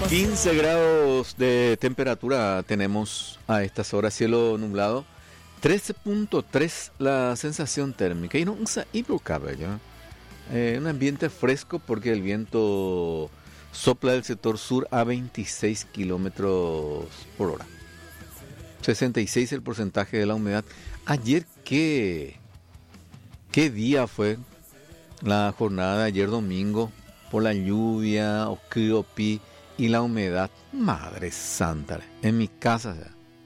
15 grados de temperatura tenemos a estas horas, cielo nublado. 13.3 la sensación térmica. Y no usa cabello. Un ambiente fresco porque el viento sopla del sector sur a 26 kilómetros por hora. 66 el porcentaje de la humedad. Ayer, ¿qué día fue la jornada de ayer domingo? Por la lluvia, opi y la humedad. Madre santa, en mi casa.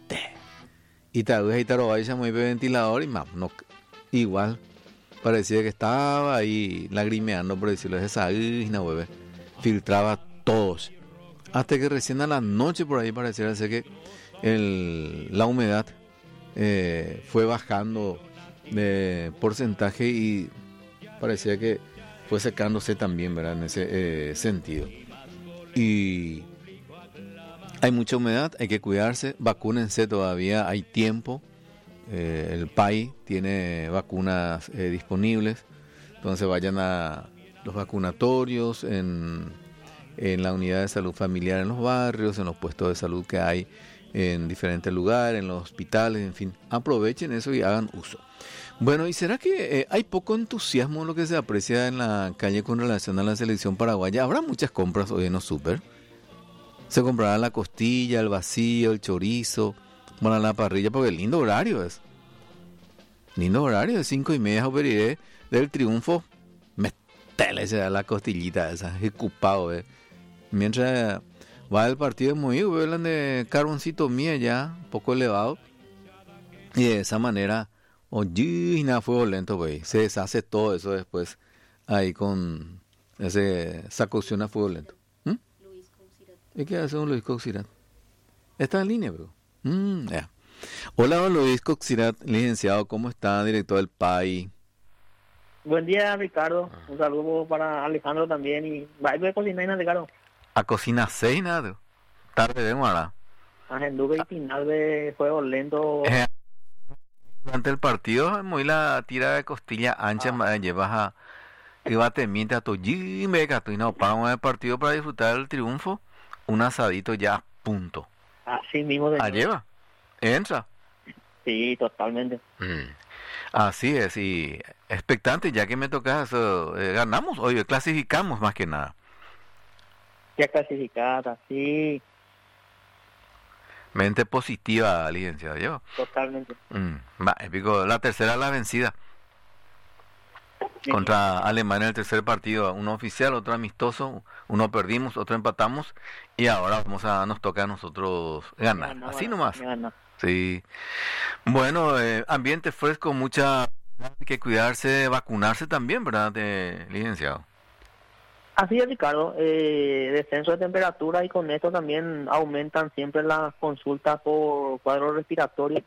Y tal vez muy ventilador y más, no, igual parecía que estaba ahí lagrimeando, por decirlo de esa bebé, filtraba todos. Hasta que recién a la noche por ahí pareciera ser que la humedad fue bajando de porcentaje y parecía que fue secándose también, ¿verdad? En ese sentido. Y hay mucha humedad, hay que cuidarse, vacúnense todavía, hay tiempo. El país tiene vacunas disponibles, entonces vayan a los vacunatorios en la unidad de salud familiar en los barrios, en los puestos de salud que hay en diferentes lugares, en los hospitales, en fin, aprovechen eso y hagan uso. Bueno, ¿y será que hay poco entusiasmo en lo que se aprecia en la calle con relación a la selección paraguaya? ¿Habrá muchas compras hoy en los súper? Se comprará la costilla, el vacío, el chorizo, para la parrilla, porque lindo horario es. Lindo horario, de 5:30 operiré del triunfo. Metele se da la costillita esa, escupado, Mientras va el partido muy hablan de carboncito mía ya, un poco elevado. Y de esa manera, nada, fuego lento, güey. Se deshace todo eso después ahí con esa cocción a fuego lento. ¿Y qué hace un Luis Coxirat? Está en línea, bro. Yeah. Hola, don Luis Coxirat, licenciado, ¿cómo está? Director del PAI. Buen día, Ricardo. Un saludo para Alejandro también. Y va a cocinar, Ricardo. A cocina 6, nada. Tarde de Guara. Anduve y final de juego lento. Durante el partido, muy la tira de costilla ancha, llevas a que va te miente a tu y no pagamos el partido para disfrutar del triunfo. Un asadito ya, punto. Así mismo. Lleva. Entra. Sí, totalmente. Así es, y expectante, ya que me toca eso, ganamos, hoy clasificamos más que nada. Ya clasificada, sí. Mente positiva, licenciado, yo. Totalmente. Épico, la tercera la vencida. Sí. Contra Alemania en el tercer partido, uno oficial, otro amistoso, uno perdimos, otro empatamos, y ahora nos toca a nosotros ganar. Así nomás. Sí. Bueno, ambiente fresco, hay que cuidarse, vacunarse también, ¿verdad, licenciado? Así es, Ricardo. Descenso de temperatura y con esto también aumentan siempre las consultas por cuadros respiratorios.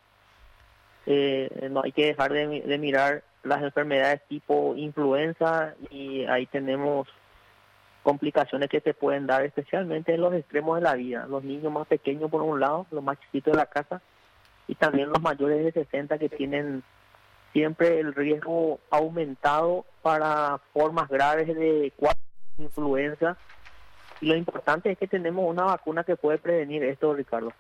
No hay que dejar de mirar las enfermedades tipo influenza y ahí tenemos complicaciones que se pueden dar especialmente en los extremos de la vida. Los niños más pequeños por un lado, los más chiquitos de la casa, y también los mayores de 60 que tienen siempre el riesgo aumentado para formas graves de influenza. Y lo importante es que tenemos una vacuna que puede prevenir esto, Ricardo.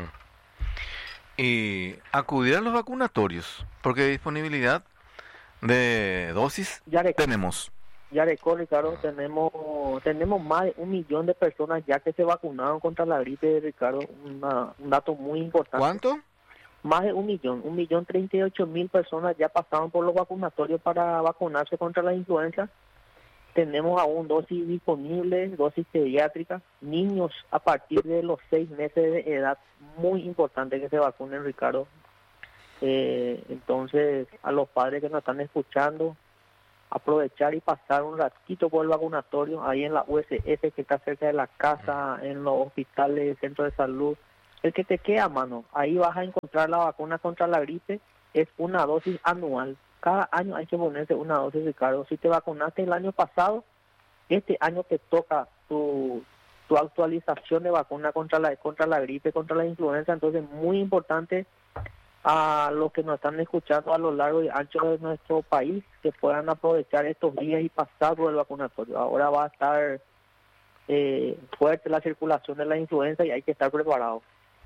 Y acudir a los vacunatorios, porque disponibilidad de dosis tenemos. Ya Ricardo, tenemos más de 1 millón de personas ya que se vacunaron contra la gripe, Ricardo. Un dato muy importante. ¿Cuánto? Más de 1.038.000 personas ya pasaron por los vacunatorios para vacunarse contra la influenza. Tenemos aún dosis disponibles, dosis pediátricas, niños a partir de los 6 meses de edad, muy importante que se vacunen, Ricardo. Entonces, a los padres que nos están escuchando, aprovechar y pasar un ratito por el vacunatorio, ahí en la USF que está cerca de la casa, en los hospitales, centros de salud, el que te quede a mano, ahí vas a encontrar la vacuna contra la gripe, es una dosis anual. Cada año hay que ponerse una dosis, Ricardo. Si te vacunaste el año pasado, este año te toca tu actualización de vacuna contra la gripe, contra la influenza. Entonces, muy importante a los que nos están escuchando a lo largo y ancho de nuestro país, que puedan aprovechar estos días y pasar por el vacunatorio. Ahora va a estar fuerte la circulación de la influenza y hay que estar preparados.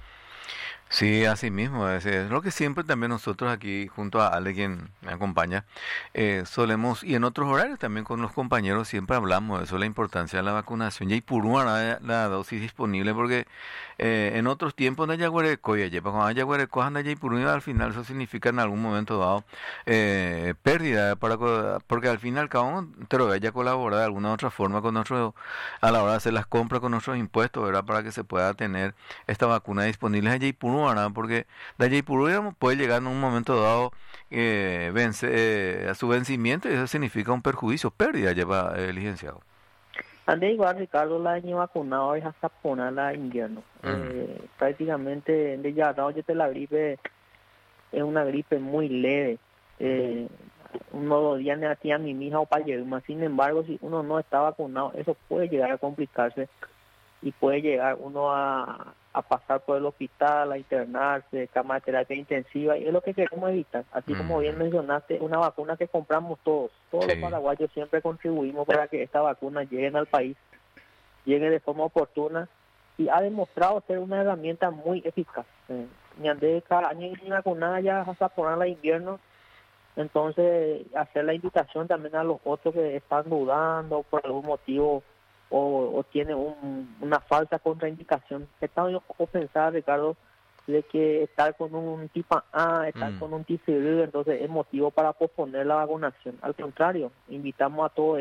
Sí, así mismo, es lo que siempre también nosotros aquí, junto a Ale, quien me acompaña, solemos, y en otros horarios también con los compañeros, siempre hablamos de eso, la importancia de la vacunación. Y por la dosis disponible, porque en otros tiempos de Yaguareco, y cuando Yaguareco anda al final eso significa en algún momento dado pérdida, porque al final cada uno ya colabora de alguna u otra forma con nosotros a la hora de hacer las compras con nuestros impuestos, ¿verdad? Para que se pueda tener esta vacuna disponible en Jaipur, ¿verdad? Porque de Jaipur puede llegar en un momento dado a su vencimiento y eso significa un perjuicio, pérdida, lleva el licenciado. Ande igual, Ricardo, la año vacunado es hasta ponerla invierno. Prácticamente de ya dado la gripe es una gripe muy leve. Uno 2 días me hacía a mi hija o para llevarme. Sin embargo, si uno no está vacunado, eso puede llegar a complicarse y puede llegar uno a pasar por el hospital, a internarse, cama de terapia intensiva, y es lo que queremos evitar. Así como bien mencionaste, una vacuna que compramos todos los paraguayos siempre contribuimos para que esta vacuna llegue al país, llegue de forma oportuna, y ha demostrado ser una herramienta muy eficaz. Cada año y vacunada ya hasta ponerla en invierno, entonces hacer la invitación también a los otros que están dudando por algún motivo o tiene una falsa contraindicación. Estamos yo pensar, Ricardo, de que estar con un tipo A, estar con un TCR, entonces es motivo para posponer la vacunación. Al contrario, invitamos a todos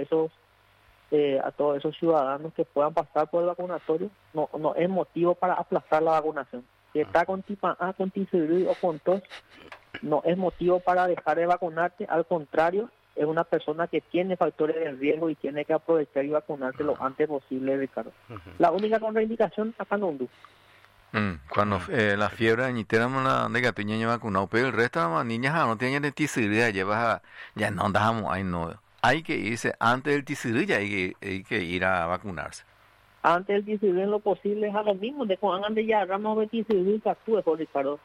esos ciudadanos que puedan pasar por el vacunatorio, no es motivo para aplazar la vacunación. Si está con tipo A, con TCR o con tos, no es motivo para dejar de vacunarte, al contrario, es una persona que tiene factores de riesgo y tiene que aprovechar y vacunarse lo antes posible, Ricardo. La única contraindicación acá no ando. Cuando la fiebre añitera de gatuña ya vacunado, pero el resto de las niñas no tienen ticidad, ya no andamos, hay que irse antes del ticidad, ya hay que ir a vacunarse. Antes del ticidad en lo posible es a lo mismo, de cuando andan de ya ramos de ticidad que actúe, Ricardo.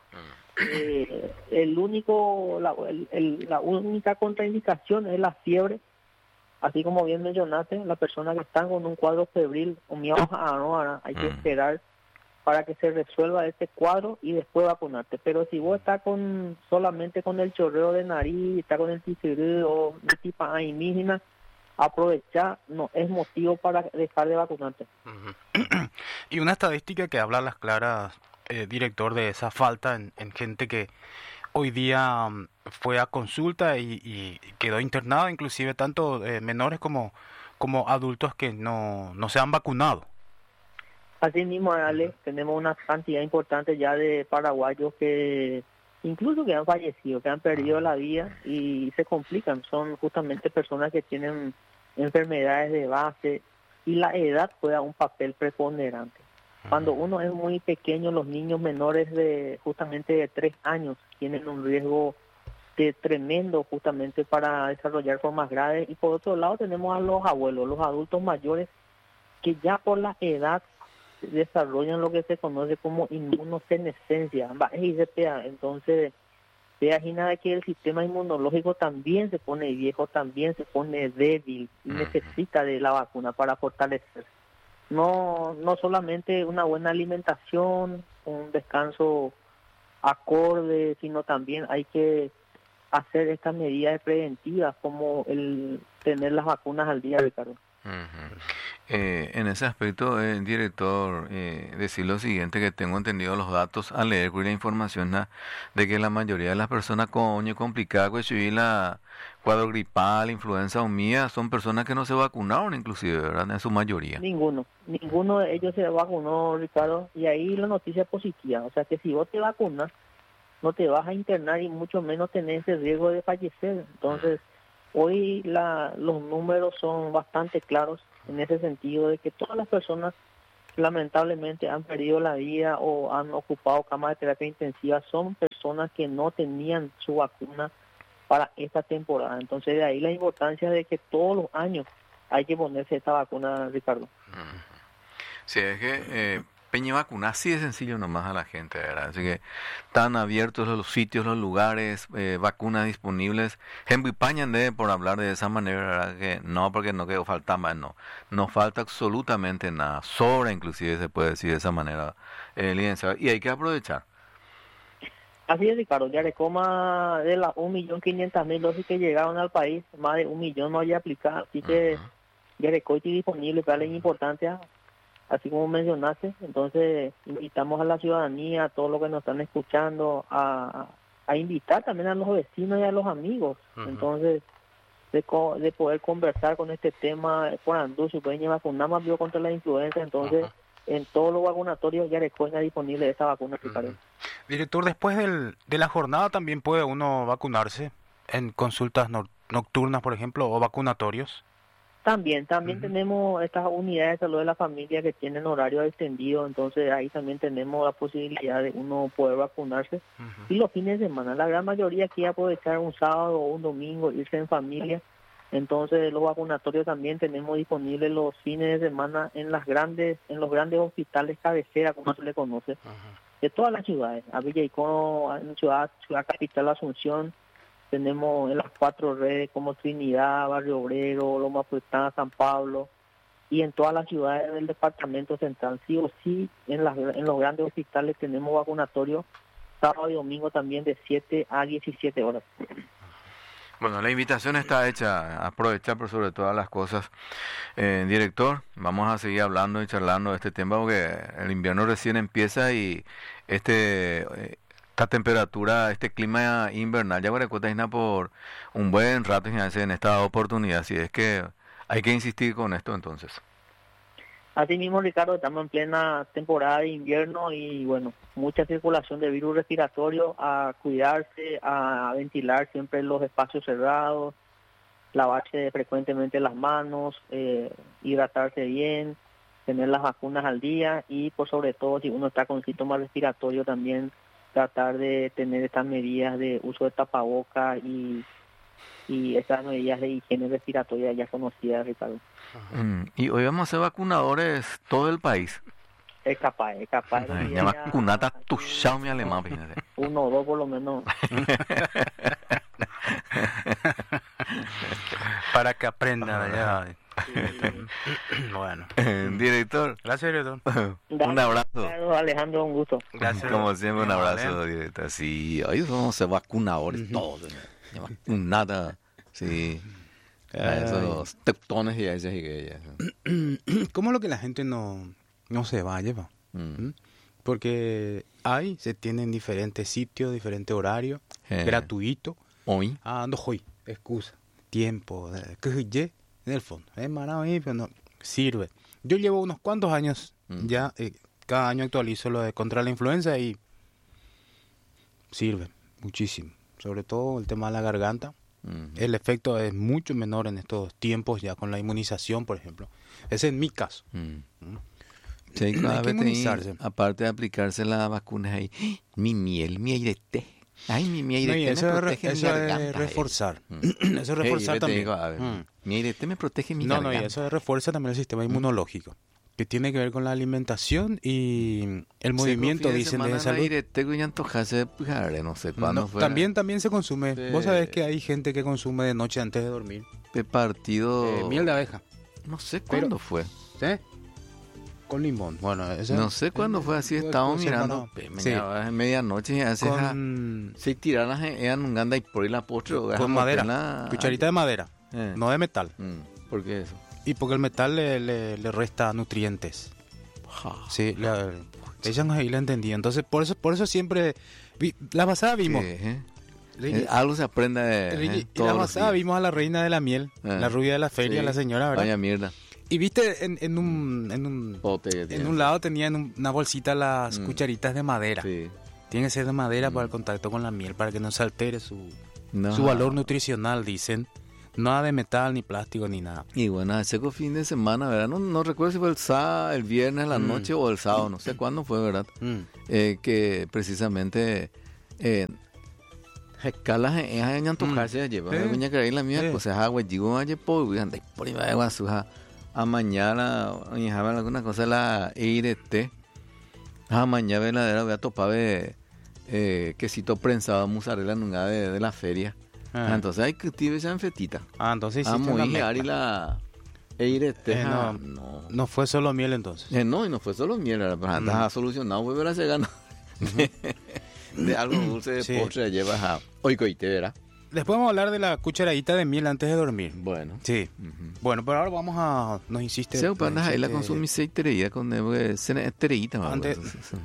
La única contraindicación es la fiebre, así como bien mencionaste, la persona que está con un cuadro febril o hay que esperar para que se resuelva este cuadro y después vacunarte. Pero si vos estás solamente con el chorreo de nariz, estás con el TCR o de tipo indígena, aprovechar, no es motivo para dejar de vacunarte. Y una estadística que habla a las claras, director, de esa falta en gente que hoy día fue a consulta y quedó internado, inclusive tanto menores como adultos que no se han vacunado. Así mismo, Ale, tenemos una cantidad importante ya de paraguayos que incluso que han fallecido, que han perdido la vida y se complican. Son justamente personas que tienen enfermedades de base y la edad juega un papel preponderante. Cuando uno es muy pequeño, los niños menores de justamente de 3 años tienen un riesgo tremendo justamente para desarrollar formas graves. Y por otro lado tenemos a los abuelos, los adultos mayores, que ya por la edad desarrollan lo que se conoce como inmunosenescencia, entonces se imagina que el sistema inmunológico también se pone viejo, también se pone débil y necesita de la vacuna para fortalecerse. No solamente una buena alimentación, un descanso acorde, sino también hay que hacer estas medidas preventivas como el tener las vacunas al día, Ricardo. En ese aspecto, director, decir lo siguiente, que tengo entendido los datos al leer la información de que la mayoría de las personas con complicada con la cuadro gripal, influenza o mía, son personas que no se vacunaron inclusive, ¿verdad? En su mayoría. Ninguno de ellos se vacunó, Ricardo, y ahí la noticia es positiva, o sea que si vos te vacunas, no te vas a internar y mucho menos tenés ese riesgo de fallecer. Entonces, hoy los números son bastante claros en ese sentido de que todas las personas lamentablemente han perdido la vida o han ocupado camas de terapia intensiva son personas que no tenían su vacuna para esta temporada. Entonces de ahí la importancia de que todos los años hay que ponerse esta vacuna, Ricardo. Sí, es que peña vacuna, así de sencillo nomás a la gente, ¿verdad? Así que están abiertos los sitios, los lugares, vacunas disponibles. Henry Pañandé, por hablar de esa manera, ¿verdad? Que no, porque no quedó falta más, no falta absolutamente nada, sobra inclusive se puede decir de esa manera, licenciado, y hay que aprovechar. Así es, Ricardo. Yarecoma, de las 1.500.000 dosis que llegaron al país, más de 1 millón no había aplicado. Así que Yarecó está disponible para la importancia, así como mencionaste. Entonces, invitamos a la ciudadanía, a todos los que nos están escuchando, a invitar también a los vecinos y a los amigos. Entonces, de poder conversar con este tema, por Andú, su peña vacunamos contra la influenza. Entonces, en todos los vacunatorios Yarecó está disponible esa vacuna, Ricardo. Director, después de la jornada también puede uno vacunarse en consultas nocturnas, por ejemplo, o vacunatorios. También tenemos estas unidades de salud de la familia que tienen horario extendido, entonces ahí también tenemos la posibilidad de uno poder vacunarse. Y los fines de semana, la gran mayoría quiere aprovechar un sábado o un domingo, irse en familia. Entonces los vacunatorios también tenemos disponibles los fines de semana en los grandes hospitales cabecera, como se le conoce, de todas las ciudades. A Villaricó, en ciudad capital Asunción, tenemos en las 4 redes como Trinidad, Barrio Obrero, Loma Puerta, San Pablo, y en todas las ciudades del departamento central. Sí o sí, en los grandes hospitales tenemos vacunatorios sábado y domingo también de 7 a 17 horas. Bueno, la invitación está hecha, a aprovechar por sobre todas las cosas. Director, vamos a seguir hablando y charlando de este tema porque el invierno recién empieza y esta temperatura, este clima invernal ya Guarecuota por un buen rato en esta oportunidad, así es que hay que insistir con esto entonces. Así mismo, Ricardo, estamos en plena temporada de invierno y bueno, mucha circulación de virus respiratorio, a cuidarse, a ventilar siempre los espacios cerrados, lavarse frecuentemente las manos, hidratarse bien, tener las vacunas al día y por sobre todo si uno está con síntomas respiratorios también tratar de tener estas medidas de uso de tapaboca y estas medidas de higiene respiratoria ya conocidas, Ricardo. Y hoy vamos a ser vacunadores todo el país. Es capaz. Ya vacunata tu chao mi alemán, fíjate. 1 o 2 por lo menos. Para que aprendan ya. Bueno. Director. Gracias, director. Un abrazo. Alejandro, un gusto. Gracias. Como siempre, un abrazo, director. Sí, hoy vamos a ser vacunadores todos. Vacunata, sí. Esos tectones y esas y aquellas. ¿Cómo es lo que la gente no se va a llevar? Porque se tienen diferentes sitios, diferentes horarios, gratuito. Hoy. No hoy, excusa, tiempo, que en el fondo, es maravilloso, pero no sirve. Yo llevo unos cuantos años ya, cada año actualizo lo de contra la influenza y sirve muchísimo, sobre todo el tema de la garganta. El efecto es mucho menor en estos tiempos ya con la inmunización, por ejemplo. Ese es mi caso. Sí, cada vez inmunizarse. Aparte de aplicarse las vacunas ahí, mi airete. Ay, mi airete me protege mi garganta. Es reforzar. Eso es reforzar también. Digo, a ver, mi airete me protege mi garganta. No, y eso refuerza también el sistema inmunológico, que tiene que ver con la alimentación y el movimiento, dicen, de salud. No sé cuándo fue. También se consume. Vos sabés que hay gente que consume de noche antes de dormir. De partido. Miel de abeja. No sé cuándo fue. ¿Sí? Con limón. Bueno, eso no sé cuándo fue así. Estábamos mirando. Sí. Medianoche y hace. Se tiraron en un ganda y por ahí la postre. Con madera. Cucharita de madera. No de metal. ¿Por qué eso? Y porque el metal le resta nutrientes. Sí, ella no ahí la entendía. Entonces, por eso siempre... La pasada vimos... algo se aprende de... la pasada vimos a la reina de la miel, la rubia de la feria, la señora, ¿verdad? Vaya mierda. Y viste, en un lado tenían una bolsita las cucharitas de madera. Sí. Tiene que ser de madera para el contacto con la miel, para que no se altere su valor nutricional, dicen. Nada de metal, ni plástico, ni nada. Y bueno, ese fin de semana, ¿verdad? No recuerdo si fue el viernes a la noche o el sábado, no sé cuándo fue, ¿verdad? Que precisamente escalas en antojarse lleva una que la mía, pues agua digo ayer por ahí va a mañana y alguna cosa la irete Mañana venadera voy a topar quesito prensado, mozzarella nunca de la feria. Entonces hay que tirar esa fetita. Entonces hiciste una mezcla. No fue solo miel entonces. No, y no fue solo miel, está solucionado, pues verás se gana. De algo dulce de postre llevas a oicoite, ¿verdad? Después vamos a hablar de la cucharadita de miel antes de dormir. Bueno. Sí. Bueno, pero ahora vamos a... Nos insiste... Sí, para andar ahí la consumís tereía con tereíta. Antes...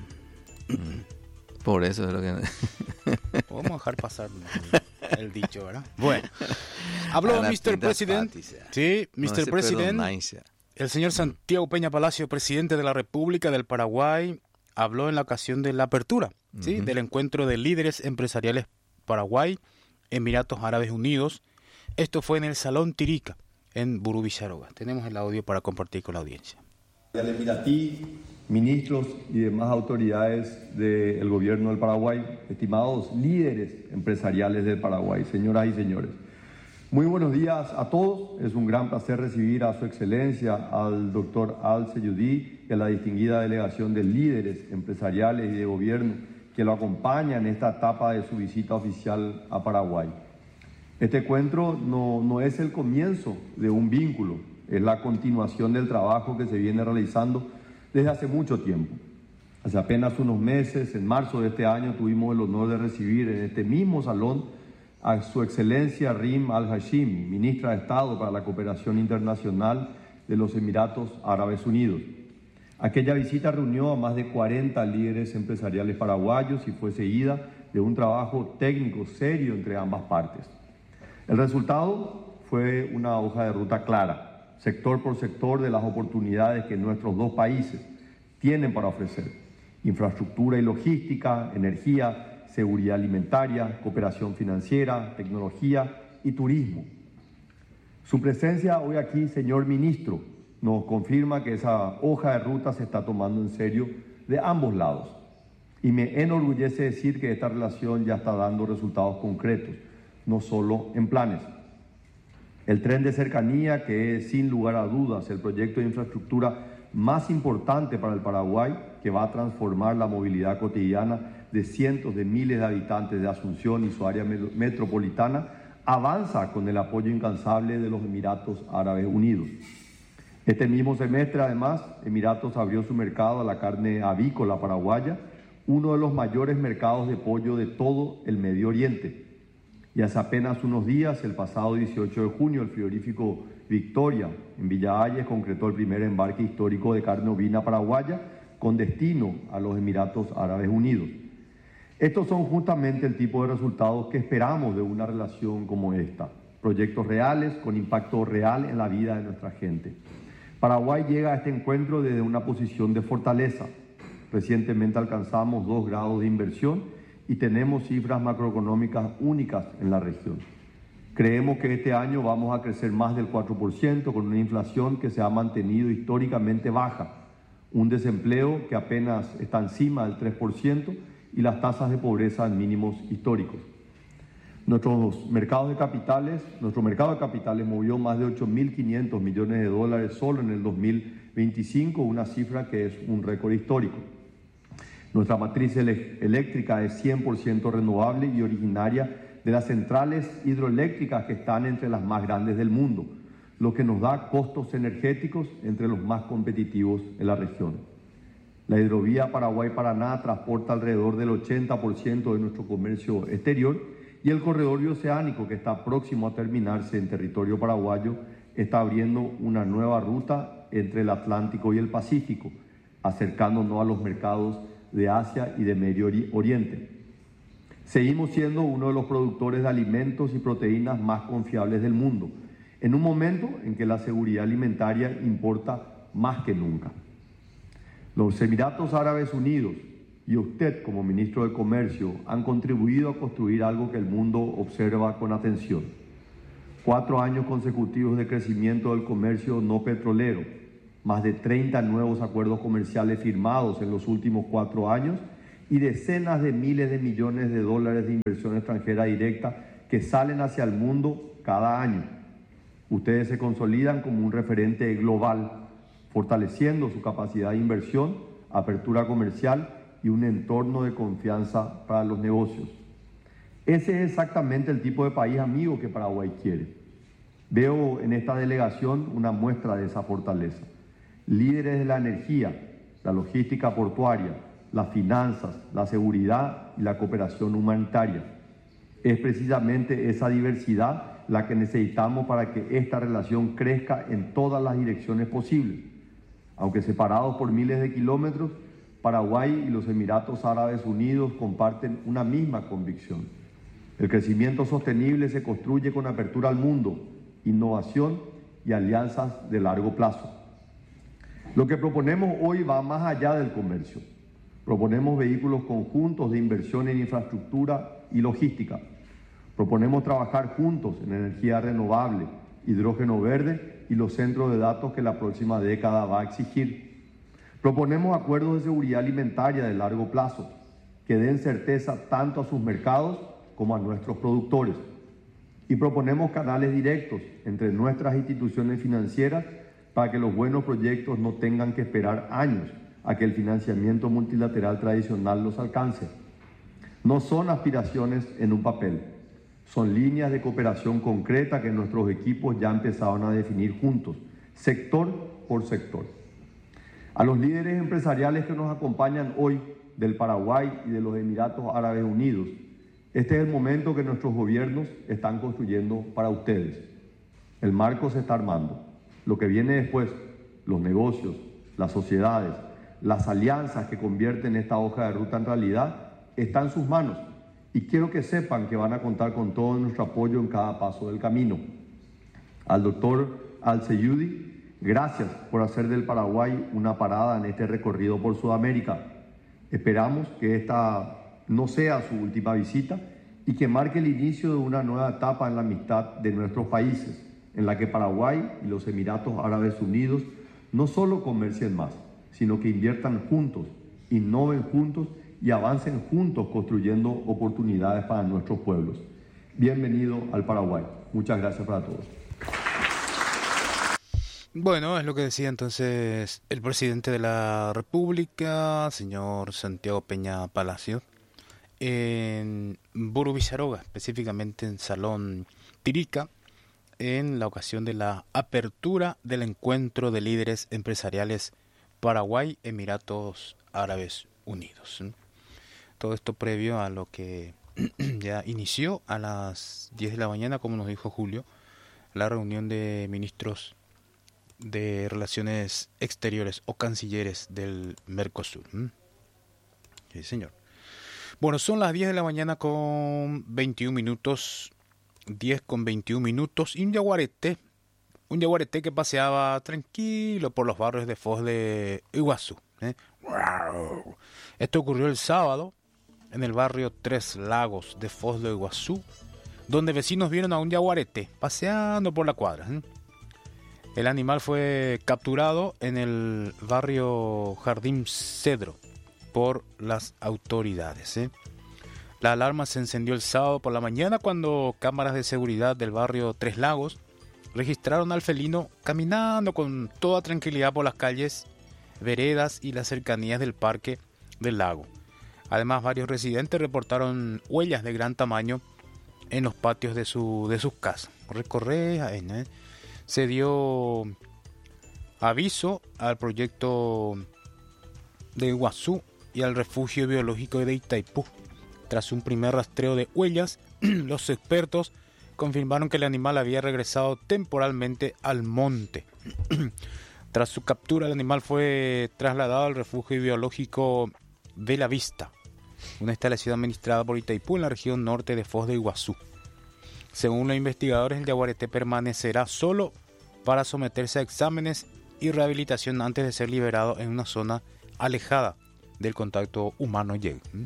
Por eso es lo que... Vamos a dejar pasar el dicho, ¿verdad? Bueno. Habló Mr. President. Sí, Mr. President. El señor Santiago Peña Palacio, presidente de la República del Paraguay, habló en la ocasión de la apertura, ¿sí? Del encuentro de líderes empresariales Paraguay, Emiratos Árabes Unidos. Esto fue en el Salón Tirica, en Burú Villaroga. Tenemos el audio para compartir con la audiencia. Al emiratí, ministros y demás autoridades del gobierno del Paraguay, estimados líderes empresariales del Paraguay, señoras y señores. Muy buenos días a todos. Es un gran placer recibir a su excelencia, al doctor Al Seyudí y a la distinguida delegación de líderes empresariales y de gobierno que lo acompaña en esta etapa de su visita oficial a Paraguay. Este encuentro no es el comienzo de un vínculo, es la continuación del trabajo que se viene realizando desde hace mucho tiempo. Hace apenas unos meses, en marzo de este año, tuvimos el honor de recibir en este mismo salón a su excelencia Rim Al-Hashimi, ministra de Estado para la Cooperación Internacional de los Emiratos Árabes Unidos. Aquella visita reunió a más de 40 líderes empresariales paraguayos y fue seguida de un trabajo técnico serio entre ambas partes. El resultado fue una hoja de ruta clara, sector por sector, de las oportunidades que nuestros dos países tienen para ofrecer: infraestructura y logística, energía, seguridad alimentaria, cooperación financiera, tecnología y turismo. Su presencia hoy aquí, señor ministro, nos confirma que esa hoja de ruta se está tomando en serio de ambos lados. Y me enorgullece decir que esta relación ya está dando resultados concretos, no solo en planes. El tren de cercanía, que es sin lugar a dudas el proyecto de infraestructura más importante para el Paraguay, que va a transformar la movilidad cotidiana de cientos de miles de habitantes de Asunción y su área metropolitana, avanza con el apoyo incansable de los Emiratos Árabes Unidos. Este mismo semestre, además, Emiratos abrió su mercado a la carne avícola paraguaya, uno de los mayores mercados de pollo de todo el Medio Oriente. Y hace apenas unos días, el pasado 18 de junio, el frigorífico Victoria, en Villa Ayes, concretó el primer embarque histórico de carne ovina paraguaya con destino a los Emiratos Árabes Unidos. Estos son justamente el tipo de resultados que esperamos de una relación como esta: proyectos reales con impacto real en la vida de nuestra gente. Paraguay llega a este encuentro desde una posición de fortaleza. Recientemente alcanzamos 2 grados de inversión y tenemos cifras macroeconómicas únicas en la región. Creemos que este año vamos a crecer más del 4%, con una inflación que se ha mantenido históricamente baja, un desempleo que apenas está encima del 3% y las tasas de pobreza en mínimos históricos. Nuestro mercado de capitales movió más de 8.500 millones de dólares solo en el 2025, una cifra que es un récord histórico. Nuestra matriz eléctrica es 100% renovable y originaria de las centrales hidroeléctricas que están entre las más grandes del mundo, lo que nos da costos energéticos entre los más competitivos en la región. La hidrovía Paraguay-Paraná transporta alrededor del 80% de nuestro comercio exterior, y el corredor bioceánico, que está próximo a terminarse en territorio paraguayo, está abriendo una nueva ruta entre el Atlántico y el Pacífico, acercándonos a los mercados de Asia y de Medio Oriente. Seguimos siendo uno de los productores de alimentos y proteínas más confiables del mundo, en un momento en que la seguridad alimentaria importa más que nunca. Los Emiratos Árabes Unidos y usted, como ministro de Comercio, han contribuido a construir algo que el mundo observa con atención: 4 años consecutivos de crecimiento del comercio no petrolero, más de 30 nuevos acuerdos comerciales firmados en los últimos 4 años y decenas de miles de millones de dólares de inversión extranjera directa que salen hacia el mundo cada año. Ustedes se consolidan como un referente global, fortaleciendo su capacidad de inversión, apertura comercial y un entorno de confianza para los negocios. Ese es exactamente el tipo de país amigo que Paraguay quiere. Veo en esta delegación una muestra de esa fortaleza. Líderes de la energía, la logística portuaria, las finanzas, la seguridad y la cooperación humanitaria. Es precisamente esa diversidad la que necesitamos para que esta relación crezca en todas las direcciones posibles. Aunque separados por miles de kilómetros, Paraguay y los Emiratos Árabes Unidos comparten una misma convicción. El crecimiento sostenible se construye con apertura al mundo, innovación y alianzas de largo plazo. Lo que proponemos hoy va más allá del comercio. Proponemos vehículos conjuntos de inversión en infraestructura y logística. Proponemos trabajar juntos en energía renovable, hidrógeno verde y los centros de datos que la próxima década va a exigir. Proponemos acuerdos de seguridad alimentaria de largo plazo que den certeza tanto a sus mercados como a nuestros productores. Y proponemos canales directos entre nuestras instituciones financieras para que los buenos proyectos no tengan que esperar años a que el financiamiento multilateral tradicional los alcance. No son aspiraciones en un papel, son líneas de cooperación concreta que nuestros equipos ya empezaron a definir juntos, sector por sector. A los líderes empresariales que nos acompañan hoy del Paraguay y de los Emiratos Árabes Unidos, este es el momento que nuestros gobiernos están construyendo para ustedes. El marco se está armando. Lo que viene después, los negocios, las sociedades, las alianzas que convierten esta hoja de ruta en realidad, está en sus manos. Y quiero que sepan que van a contar con todo nuestro apoyo en cada paso del camino. Al doctor Al-Seyudi, gracias por hacer del Paraguay una parada en este recorrido por Sudamérica. Esperamos que esta no sea su última visita y que marque el inicio de una nueva etapa en la amistad de nuestros países, en la que Paraguay y los Emiratos Árabes Unidos no solo comercien más, sino que inviertan juntos, innoven juntos y avancen juntos construyendo oportunidades para nuestros pueblos. Bienvenido al Paraguay. Muchas gracias para todos. Bueno, es lo que decía entonces el presidente de la República, señor Santiago Peña Palacio, en Buru Villaroga, específicamente en Salón Pirica, en la ocasión de la apertura del encuentro de líderes empresariales Paraguay, Emiratos Árabes Unidos. Todo esto previo a lo que ya inició a las 10 de la mañana, como nos dijo Julio, la reunión de ministros de Relaciones Exteriores o cancilleres del Mercosur. Sí, señor. Bueno, son las 10 de la mañana con 21 minutos, 10 con 21 minutos, y un yaguareté que paseaba tranquilo por los barrios de Foz de Iguazú. Esto ocurrió el sábado en el barrio Tres Lagos de Foz de Iguazú, donde vecinos vieron a un yaguareté paseando por la cuadra. El animal fue capturado en el barrio Jardín Cedro por las autoridades. La alarma se encendió el sábado por la mañana cuando cámaras de seguridad del barrio Tres Lagos registraron al felino caminando con toda tranquilidad por las calles, veredas y las cercanías del parque del lago. Además, varios residentes reportaron huellas de gran tamaño en los patios de sus casas. Se dio aviso al proyecto de Iguazú y al refugio biológico de Itaipú. Tras un primer rastreo de huellas, los expertos confirmaron que el animal había regresado temporalmente al monte. Tras su captura, el animal fue trasladado al refugio biológico de La Vista, una instalación administrada por Itaipú en la región norte de Foz de Iguazú. Según los investigadores, el yaguareté permanecerá solo para someterse a exámenes y rehabilitación antes de ser liberado en una zona alejada del contacto humano.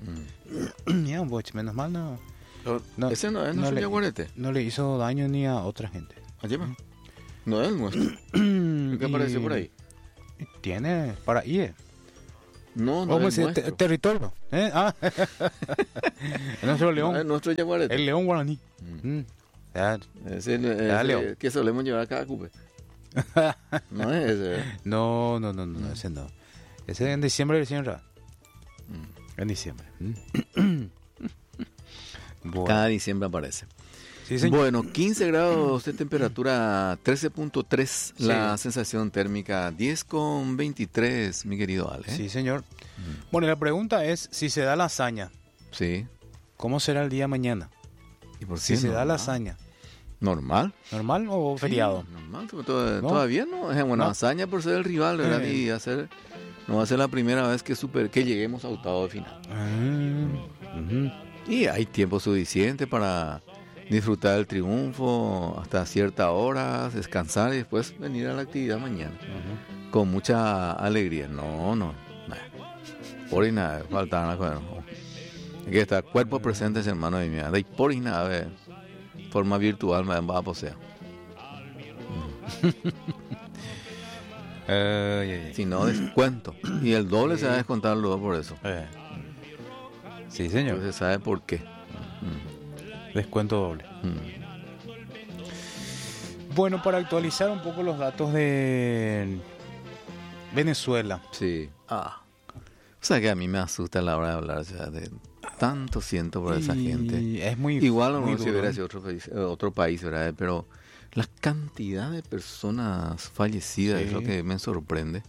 Menos mal no, ese no es nuestro yaguareté. No le hizo daño ni a otra gente. Allí va. No es el nuestro. ¿Qué aparece por ahí? Tiene para ir. No es nuestro. Territorio. Nuestro león. No es nuestro yaguareté. El león guaraní. Es el que solemos llevar a cada cupe. No es ese. No, ese no. Ese en diciembre recién. En diciembre. Bueno. Cada diciembre aparece. Sí, señor. Bueno, 15 grados de temperatura, 13.3 la sensación térmica, 10,23, mi querido Ale. Sí, señor. Bueno, la pregunta es, si se da la hazaña, Sí. ¿cómo será el día mañana? ¿Y por Si qué se da la normal? hazaña, ¿Normal? ¿normal o feriado? Sí, normal, ¿No? todavía no. Es buena No. hazaña por ser el rival, ¿verdad? Eh. Y no va a ser la primera vez que lleguemos a octavo de final. Ujú. Y hay tiempo suficiente para disfrutar del triunfo hasta cierta hora, descansar y después venir a la actividad mañana. Con mucha alegría. No, nada. Por y nada, falta nada. Bueno, hay que estar cuerpo presente, hermano de mi vida. Y por y nada, de forma virtual, me va a poseer. Si no, descuento. Y el doble se va a descontar luego por eso. Sí, señor. Entonces se sabe por qué. Descuento doble. Mm. Bueno, para actualizar un poco los datos de Venezuela. Sí. O sea que a mí me asusta a la hora de hablar, o sea, de tanto siento por esa gente. Y es muy Igual o muy no si duro. hubiera sido otro país, ¿verdad? Pero la cantidad de personas fallecidas es lo que me sorprende.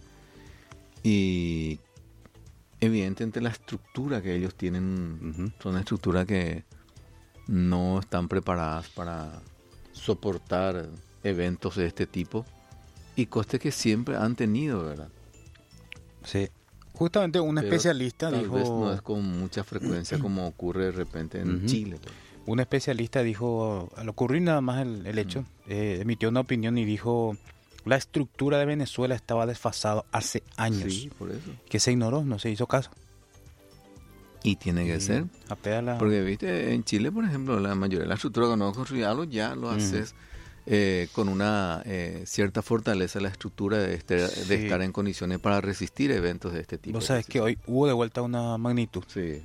Y evidentemente la estructura que ellos tienen son estructuras que no están preparadas para soportar eventos de este tipo y costes que siempre han tenido, ¿verdad? Sí. Justamente un Pero especialista tal dijo... vez no es con mucha frecuencia como ocurre de repente en Chile. Pues. Un especialista dijo, al ocurrir nada más el hecho, emitió una opinión y dijo, la estructura de Venezuela estaba desfasado hace años. Sí, por eso. Que se ignoró, no se hizo caso. Y tiene que ser. Porque, viste, en Chile, por ejemplo, la mayoría de la estructura cuando no construyalo ya lo haces con una cierta fortaleza la estructura de estar en condiciones para resistir eventos de este tipo. Vos sabés que hoy hubo de vuelta una magnitud de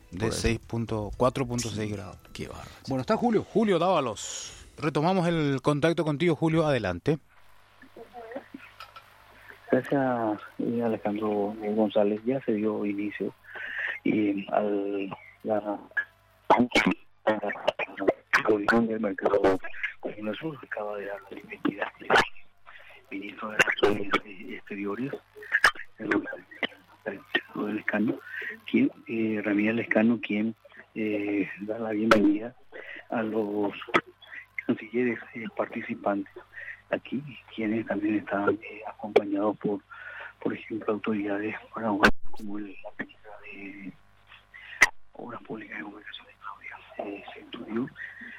4.6 grados. Qué bárbaro. Bueno, está Julio Dávalos. Retomamos el contacto contigo, Julio, adelante. Gracias, Alejandro González. Ya se dio inicio y la reunión del mercado Común Sur acaba de dar la bienvenida al ministro de Relaciones Exteriores, del Escano, Ramírez Lescano, quien da la bienvenida a los cancilleres participantes aquí, quienes también están acompañados por ejemplo, autoridades paraguayas como la ministra de Obras Públicas y Comunicaciones, Claudia Centurión.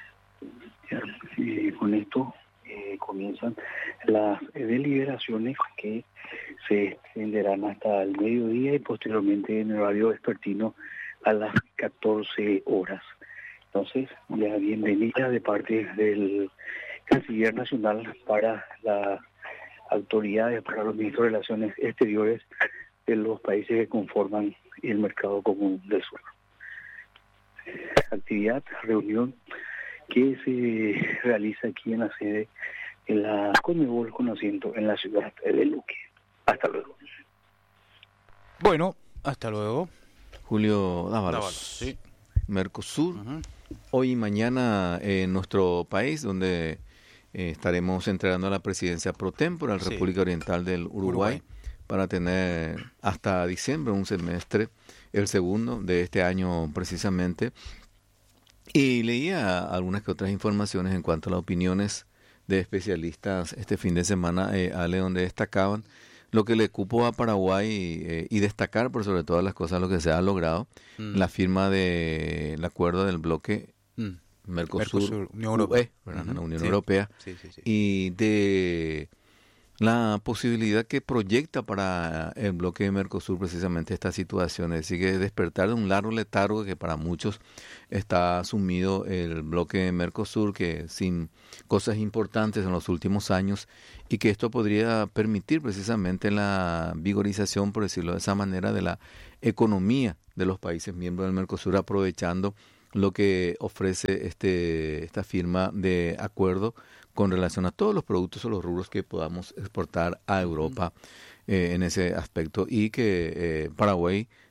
Con esto comienzan las deliberaciones que se extenderán hasta el mediodía y posteriormente en el horario vespertino a las 14 horas. Entonces, la bienvenida de parte del Canciller Nacional para las autoridades, para los ministros de Relaciones Exteriores de los países que conforman el Mercado Común del Sur. Actividad, reunión que se realiza aquí en la sede de la Conmebol con asiento en la ciudad de Luque. Hasta luego. Bueno, hasta luego. Julio Dávalos. Sí. Mercosur. Hoy y mañana en nuestro país, donde estaremos entregando la presidencia pro tempore a la República Oriental del Uruguay para tener hasta diciembre un semestre, el segundo de este año precisamente. Y leía algunas que otras informaciones en cuanto a las opiniones de especialistas este fin de semana, Ale, donde destacaban lo que le cupo a Paraguay y destacar por sobre todas las cosas lo que se ha logrado, la firma del acuerdo del bloque Mercosur, Unión Europea, la Unión Europea, y de la posibilidad que proyecta para el bloque de Mercosur precisamente esta situación, es decir, que despertar de un largo letargo que para muchos está sumido el bloque de Mercosur, que sin cosas importantes en los últimos años, y que esto podría permitir precisamente la vigorización, por decirlo de esa manera, de la economía de los países miembros del Mercosur, aprovechando lo que ofrece esta firma de acuerdo con relación a todos los productos o los rubros que podamos exportar a Europa en ese aspecto, y que Paraguay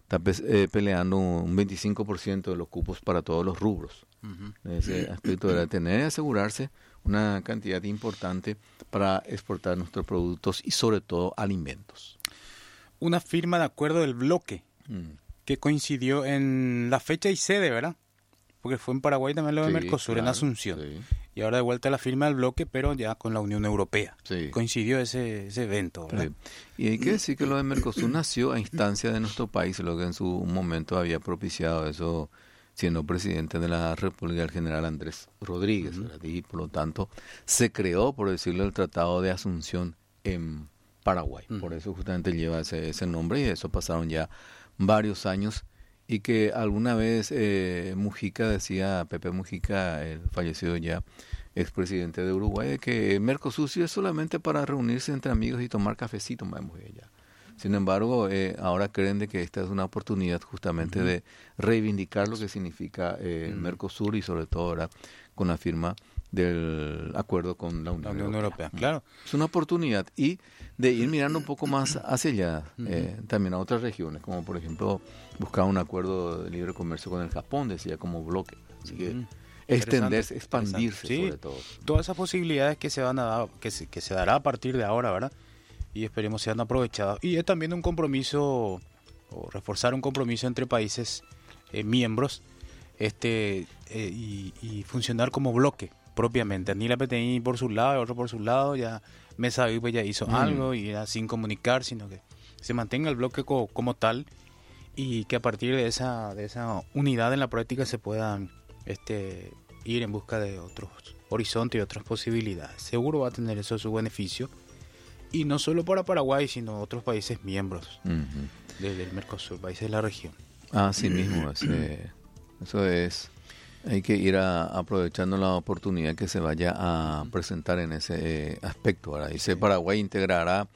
está peleando un 25% de los cupos para todos los rubros. Ese aspecto era tener y asegurarse una cantidad importante para exportar nuestros productos y sobre todo alimentos. Una firma de acuerdo del bloque que coincidió en la fecha y sede, ¿verdad? Porque fue en Paraguay también lo de Mercosur, claro, en Asunción. Sí. Y ahora de vuelta la firma del bloque, pero ya con la Unión Europea. Sí. Coincidió ese evento, ¿verdad? Sí. Y hay que decir que lo de Mercosur nació a instancia de nuestro país, lo que en su momento había propiciado eso, siendo presidente de la República el general Andrés Rodríguez. Y por lo tanto se creó, por decirlo, el Tratado de Asunción en Paraguay. Por eso justamente lleva ese nombre, y de eso pasaron ya varios años. Y que alguna vez Mujica decía, Pepe Mujica, el fallecido ya expresidente de Uruguay, de que Mercosur es solamente para reunirse entre amigos y tomar cafecito, más ya. Sin embargo, ahora creen de que esta es una oportunidad justamente de reivindicar lo que significa Mercosur, y sobre todo ahora con la firma del acuerdo con la Unión Europea. Claro. Es una oportunidad, y de ir mirando un poco más hacia allá, también a otras regiones, como por ejemplo buscar un acuerdo de libre comercio con el Japón, decía, como bloque. Así que extenderse, expandirse, sí, sobre todo. Todas esas posibilidades que se van a dar, que se dará a partir de ahora, ¿verdad? Y esperemos sean aprovechadas. Y es también un compromiso, o reforzar un compromiso entre países miembros, y funcionar como bloque propiamente. Ni la PTI por su lado, otro por su lado, ya Mesa VIP ya hizo algo y ya sin comunicar, sino que se mantenga el bloque como tal, y que a partir de esa unidad en la práctica se puedan ir en busca de otros horizontes y otras posibilidades. Seguro va a tener eso su beneficio, y no solo para Paraguay, sino otros países miembros del Mercosur, países de la región. Así mismo, eso es. Hay que ir aprovechando la oportunidad que se vaya a presentar en ese aspecto. Ahora dice, Paraguay entregará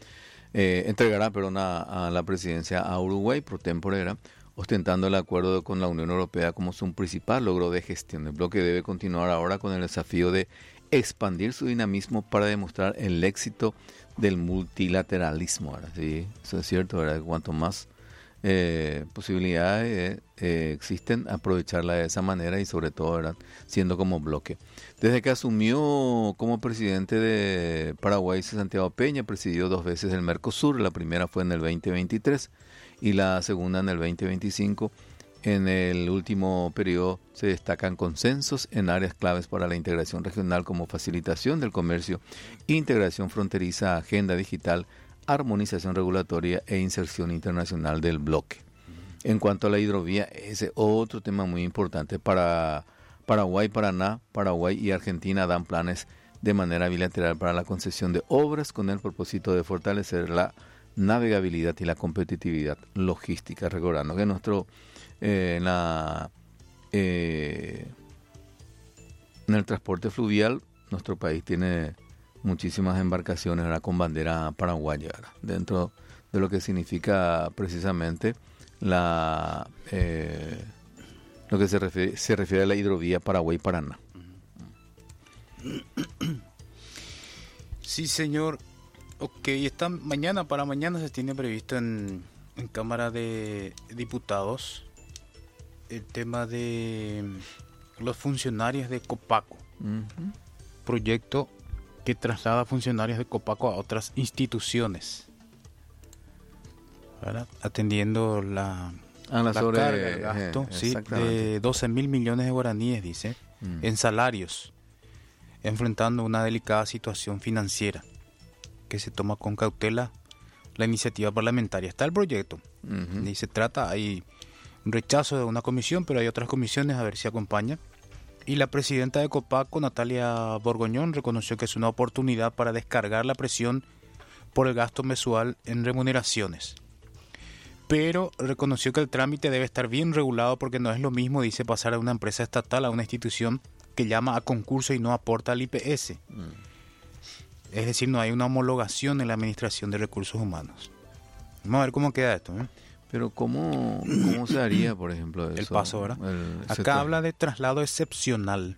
a la presidencia a Uruguay pro tempore, ostentando el acuerdo con la Unión Europea como su principal logro de gestión. El bloque debe continuar ahora con el desafío de expandir su dinamismo para demostrar el éxito del multilateralismo. Ahora sí, eso es cierto, ¿verdad? Cuanto más posibilidades existen, aprovecharla de esa manera, y sobre todo, ¿verdad?, siendo como bloque. Desde que asumió como presidente de Paraguay, Santiago Peña presidió 2 veces el Mercosur. La primera fue en el 2023 y la segunda en el 2025. En el último periodo se destacan consensos en áreas claves para la integración regional, como facilitación del comercio, integración fronteriza, agenda digital, armonización regulatoria e inserción internacional del bloque. En cuanto a la hidrovía, ese otro tema muy importante para Paraguay, Paraná, Paraguay y Argentina dan planes de manera bilateral para la concesión de obras con el propósito de fortalecer la navegabilidad y la competitividad logística. Recordando que en el transporte fluvial, nuestro país tiene muchísimas embarcaciones ahora con bandera paraguaya, ahora, dentro de lo que significa precisamente lo que se refiere a la hidrovía Paraguay-Paraná. Sí, señor. Ok, para mañana se tiene previsto en Cámara de Diputados el tema de los funcionarios de Copaco. Proyecto que traslada funcionarios de Copaco a otras instituciones, ¿verdad? Atendiendo la carga, el gasto, de 12.000 millones de guaraníes, dice, en salarios, enfrentando una delicada situación financiera que se toma con cautela la iniciativa parlamentaria. Está el proyecto, y se trata, hay un rechazo de una comisión, pero hay otras comisiones, a ver si acompaña. Y la presidenta de Copaco, Natalia Borgoñón, reconoció que es una oportunidad para descargar la presión por el gasto mensual en remuneraciones. Pero reconoció que el trámite debe estar bien regulado, porque no es lo mismo, dice, pasar de una empresa estatal a una institución que llama a concurso y no aporta al IPS. Es decir, no hay una homologación en la Administración de Recursos Humanos. Vamos a ver cómo queda esto, ¿eh? Pero ¿cómo se haría, por ejemplo, eso? El paso, ¿verdad? Acá habla de traslado excepcional.